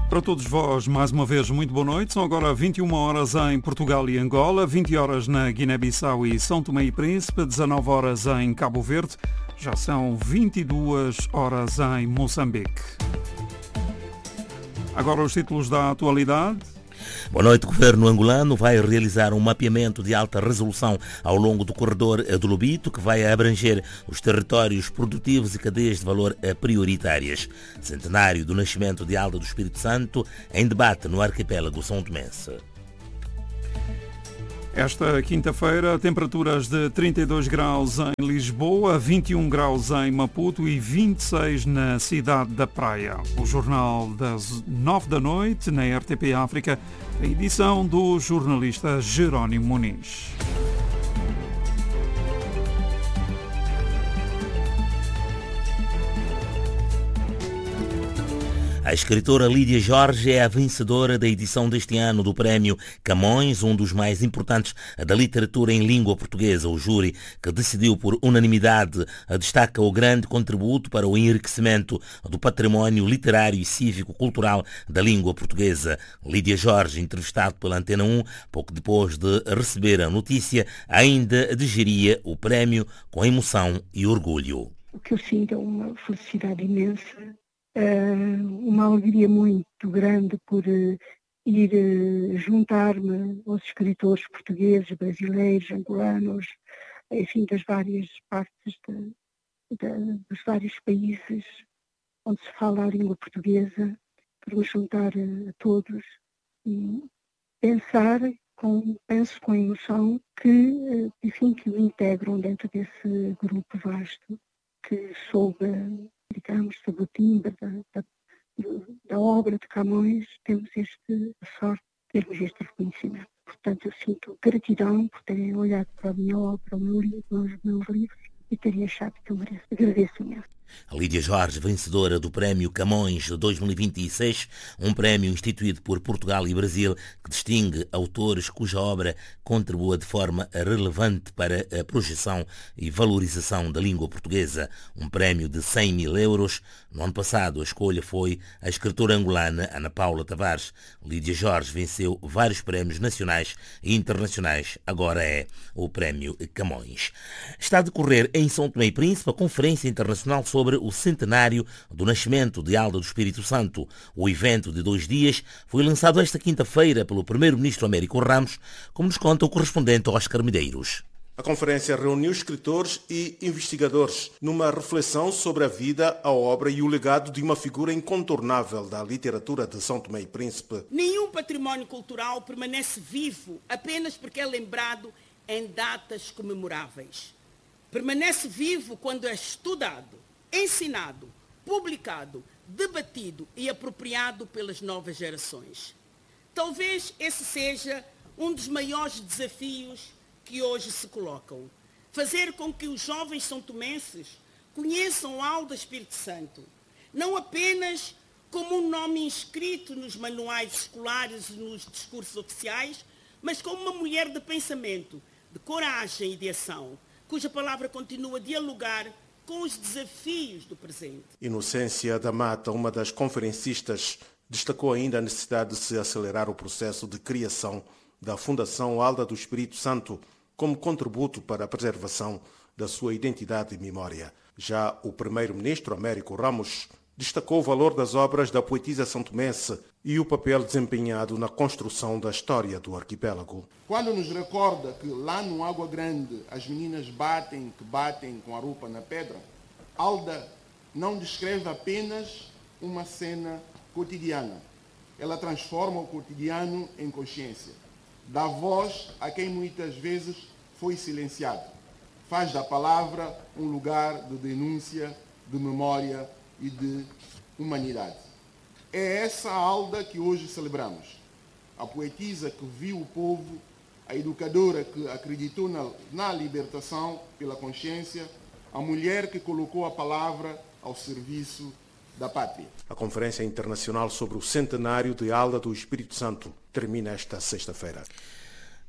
Para todos vós, mais uma vez, muito boa noite. São agora 21 horas em Portugal e Angola, 20 horas na Guiné-Bissau e São Tomé e Príncipe, 19 horas em Cabo Verde, já são 22 horas em Moçambique. Agora os títulos da atualidade. Boa noite. O governo angolano vai realizar um mapeamento de alta resolução ao longo do corredor do Lobito, que vai abranger os territórios produtivos e cadeias de valor prioritárias. Centenário do nascimento de Alda do Espírito Santo em debate no arquipélago são tomense. Esta quinta-feira, temperaturas de 32 graus em Lisboa, 21 graus em Maputo e 26 na cidade da Praia. O jornal das 9 da noite, na RTP África, a edição do jornalista Jerónimo Muniz. A escritora Lídia Jorge é a vencedora da edição deste ano do Prémio Camões, um dos mais importantes da literatura em língua portuguesa. O júri, que decidiu por unanimidade, destaca o grande contributo para o enriquecimento do património literário e cívico-cultural da língua portuguesa. Lídia Jorge, entrevistado pela Antena 1, pouco depois de receber a notícia, ainda digeria o prémio com emoção e orgulho. O que eu sinto é uma felicidade imensa. Uma alegria muito grande por ir juntar-me aos escritores portugueses, brasileiros, angolanos, enfim, das várias partes dos vários países onde se fala a língua portuguesa, por me juntar a todos e penso com emoção que, enfim, que me integram dentro desse grupo vasto que soube, digamos, sob o timbre da obra de Camões, temos a sorte de termos este reconhecimento. Portanto, eu sinto gratidão por terem olhado para a minha obra, os meus livros, e terem achado que eu mereço. Agradeço imenso. A Lídia Jorge, vencedora do Prémio Camões de 2026, um prémio instituído por Portugal e Brasil que distingue autores cuja obra contribua de forma relevante para a projeção e valorização da língua portuguesa. Um prémio de 100 mil euros. No ano passado, a escolha foi a escritora angolana Ana Paula Tavares. Lídia Jorge venceu vários prémios nacionais e internacionais. Agora é o Prémio Camões. Está a decorrer em São Tomé e Príncipe a Conferência Internacional sobre o centenário do nascimento de Alda do Espírito Santo. O evento de 2 dias foi lançado esta quinta-feira pelo primeiro-ministro Américo Ramos, como nos conta o correspondente Oscar Medeiros. A conferência reuniu escritores e investigadores numa reflexão sobre a vida, a obra e o legado de uma figura incontornável da literatura de São Tomé e Príncipe. Nenhum património cultural permanece vivo apenas porque é lembrado em datas comemoráveis. Permanece vivo quando é estudado, ensinado, publicado, debatido e apropriado pelas novas gerações. Talvez esse seja um dos maiores desafios que hoje se colocam. Fazer com que os jovens são-tomenses conheçam Alda Espírito Santo, não apenas como um nome inscrito nos manuais escolares e nos discursos oficiais, mas como uma mulher de pensamento, de coragem e de ação, cuja palavra continua a dialogar com os desafios do presente. Inocência da Mata, uma das conferencistas, destacou ainda a necessidade de se acelerar o processo de criação da Fundação Alda do Espírito Santo como contributo para a preservação da sua identidade e memória. Já o primeiro-ministro Américo Ramos destacou o valor das obras da poetisa santomense e o papel desempenhado na construção da história do arquipélago. Quando nos recorda que lá no Água Grande as meninas batem com a roupa na pedra, Alda não descreve apenas uma cena cotidiana. Ela transforma o cotidiano em consciência. Dá voz a quem muitas vezes foi silenciado. Faz da palavra um lugar de denúncia, de memória e de humanidade. É essa Alda que hoje celebramos. A poetisa que viu o povo, a educadora que acreditou na libertação pela consciência, a mulher que colocou a palavra ao serviço da pátria. A Conferência Internacional sobre o Centenário de Alda do Espírito Santo termina esta sexta-feira.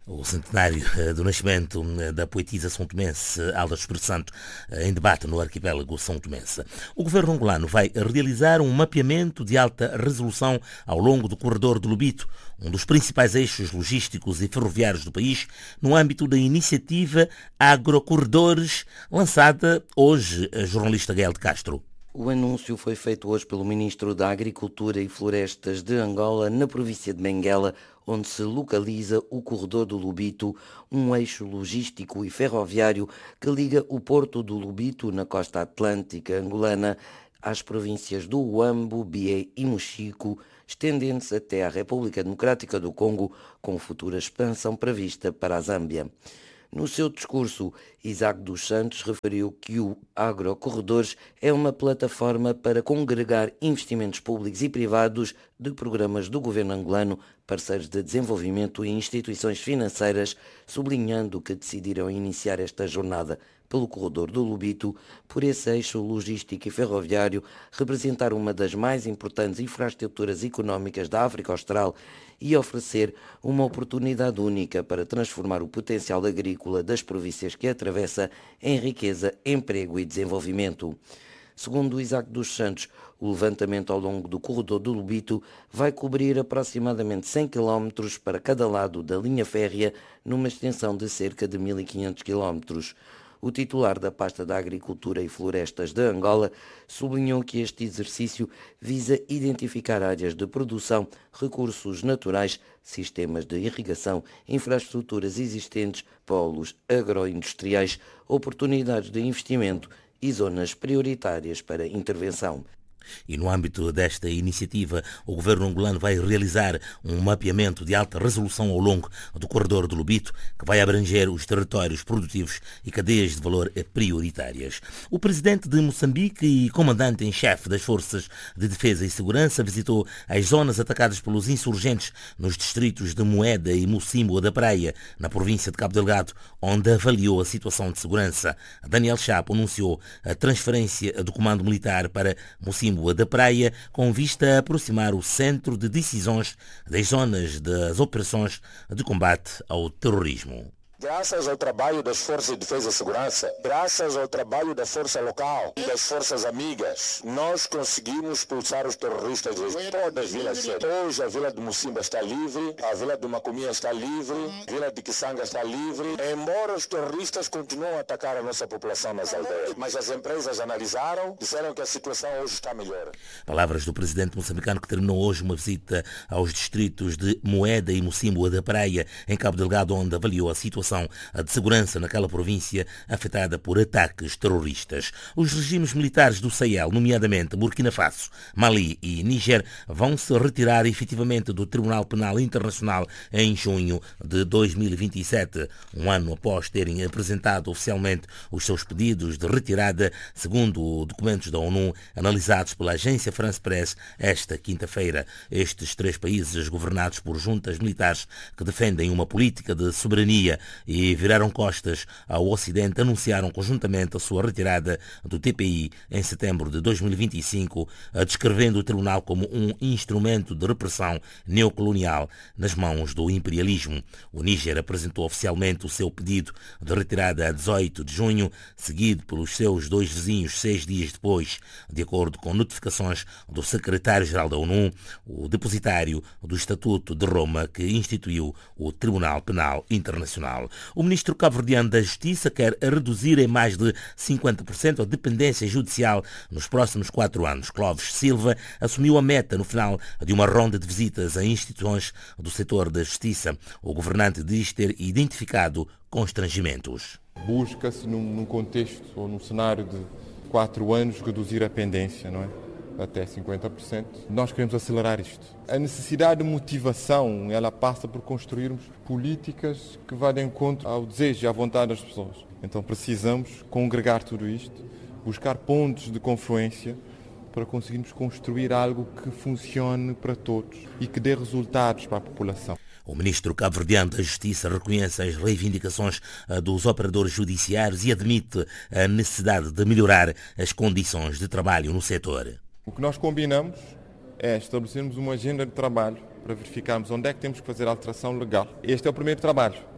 O centenário do nascimento da poetisa são-tomense Alda Espírito Santo em debate no arquipélago são-tomense. O governo angolano vai realizar um mapeamento de alta resolução ao longo do corredor do Lobito, um dos principais eixos logísticos e ferroviários do país, no âmbito da iniciativa Agrocorredores, lançada hoje a jornalista Gael de Castro. O anúncio foi feito hoje pelo Ministro da Agricultura e Florestas de Angola, na província de Benguela, onde se localiza o Corredor do Lobito, um eixo logístico e ferroviário que liga o porto do Lobito, na costa atlântica angolana, às províncias do Huambo, Bié e Mochico, estendendo-se até à República Democrática do Congo, com futura expansão prevista para a Zâmbia. No seu discurso, Isaac dos Santos referiu que o Agrocorredores é uma plataforma para congregar investimentos públicos e privados de programas do governo angolano, parceiros de desenvolvimento e instituições financeiras, sublinhando que decidiram iniciar esta jornada pelo corredor do Lobito, por esse eixo logístico e ferroviário representar uma das mais importantes infraestruturas económicas da África Austral e oferecer uma oportunidade única para transformar o potencial agrícola das províncias que atravessa em riqueza, emprego e desenvolvimento. Segundo Isaac dos Santos, o levantamento ao longo do corredor do Lobito vai cobrir aproximadamente 100 km para cada lado da linha férrea, numa extensão de cerca de 1.500 km. O titular da pasta da Agricultura e Florestas de Angola sublinhou que este exercício visa identificar áreas de produção, recursos naturais, sistemas de irrigação, infraestruturas existentes, polos agroindustriais, oportunidades de investimento e zonas prioritárias para intervenção. E no âmbito desta iniciativa, o governo angolano vai realizar um mapeamento de alta resolução ao longo do corredor do Lobito, que vai abranger os territórios produtivos e cadeias de valor prioritárias. O presidente de Moçambique e comandante em chefe das Forças de Defesa e Segurança visitou as zonas atacadas pelos insurgentes nos distritos de Moeda e Mocímboa da Praia, na província de Cabo Delgado, onde avaliou a situação de segurança. Daniel Chapo anunciou a transferência do comando militar para Mocímboa da Praia, com vista a aproximar o centro de decisões das zonas das operações de combate ao terrorismo. Graças ao trabalho das Forças de Defesa e Segurança, graças ao trabalho da Força Local e das Forças Amigas, nós conseguimos expulsar os terroristas de todas as vilas. Hoje a vila de Mocímboa está livre, a vila de Macomia está livre, a vila de Kisanga está livre, embora os terroristas continuem a atacar a nossa população nas aldeias. Mas as empresas analisaram, disseram que a situação hoje está melhor. Palavras do presidente moçambicano, que terminou hoje uma visita aos distritos de Moeda e Mocímboa da Praia, em Cabo Delgado, onde avaliou a situação de segurança naquela província afetada por ataques terroristas. Os regimes militares do Sahel, nomeadamente Burkina Faso, Mali e Níger, vão se retirar efetivamente do Tribunal Penal Internacional em junho de 2027, um ano após terem apresentado oficialmente os seus pedidos de retirada, segundo documentos da ONU analisados pela agência France Press esta quinta-feira. Estes três países, governados por juntas militares que defendem uma política de soberania e viraram costas ao Ocidente, anunciaram conjuntamente a sua retirada do TPI em setembro de 2025, descrevendo o tribunal como um instrumento de repressão neocolonial nas mãos do imperialismo. O Níger apresentou oficialmente o seu pedido de retirada a 18 de junho, seguido pelos seus dois vizinhos 6 dias depois, de acordo com notificações do secretário-geral da ONU, o depositário do Estatuto de Roma, que instituiu o Tribunal Penal Internacional. O ministro cabo-verdiano da Justiça quer reduzir em mais de 50% a dependência judicial nos próximos 4 anos. Clóvis Silva assumiu a meta no final de uma ronda de visitas a instituições do setor da justiça. O governante diz ter identificado constrangimentos. Busca-se num contexto ou num cenário de 4 anos reduzir a pendência, não é? Até 50%. Nós queremos acelerar isto. A necessidade de motivação, ela passa por construirmos políticas que vá de encontro ao desejo e à vontade das pessoas. Então precisamos congregar tudo isto, buscar pontos de confluência para conseguirmos construir algo que funcione para todos e que dê resultados para a população. O ministro cabo-verdiano da Justiça reconhece as reivindicações dos operadores judiciários e admite a necessidade de melhorar as condições de trabalho no setor. O que nós combinamos é estabelecermos uma agenda de trabalho para verificarmos onde é que temos que fazer a alteração legal. Este é o primeiro trabalho.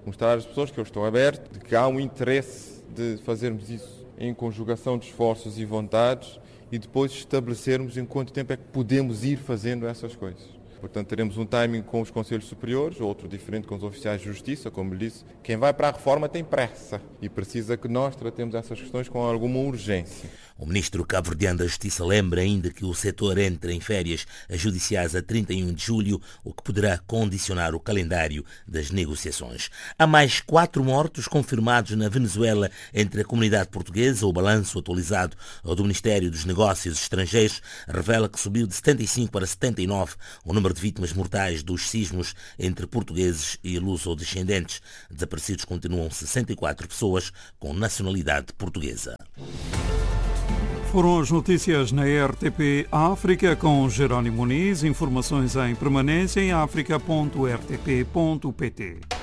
Mostrar às pessoas que eu estou aberto, de que há um interesse de fazermos isso em conjugação de esforços e vontades e depois estabelecermos em quanto tempo é que podemos ir fazendo essas coisas. Portanto, teremos um timing com os Conselhos Superiores, outro diferente com os oficiais de justiça, como lhe disse. Quem vai para a reforma tem pressa e precisa que nós tratemos essas questões com alguma urgência. O ministro cabo-verdiano da Justiça lembra ainda que o setor entra em férias judiciais a 31 de julho, o que poderá condicionar o calendário das negociações. Há mais 4 mortos confirmados na Venezuela entre a comunidade portuguesa. O balanço atualizado do Ministério dos Negócios Estrangeiros revela que subiu de 75 para 79 o número de vítimas mortais dos sismos entre portugueses e luso-descendentes. Desaparecidos continuam 64 pessoas com nacionalidade portuguesa. Foram as notícias na RTP África com Jerónimo Muniz. Informações em permanência em africa.rtp.pt.